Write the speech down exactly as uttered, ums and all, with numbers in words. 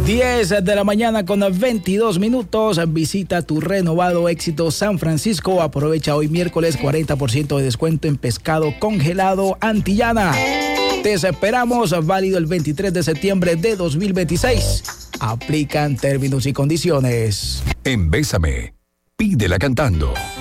diez de la mañana con veintidós minutos. Visita tu renovado Éxito San Francisco. Aprovecha hoy miércoles cuarenta por ciento de descuento en pescado congelado Antillana. Te esperamos, válido el veintitrés de septiembre de dos mil veintiséis. Aplican términos y condiciones. En Bésame, pídela cantando.